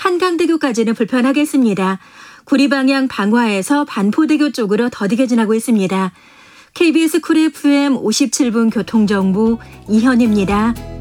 한강대교까지는 불편하겠습니다. 구리방향 방화에서 반포대교 쪽으로 더디게 지나고 있습니다. KBS 쿨 FM 57분 교통정보 이현입니다.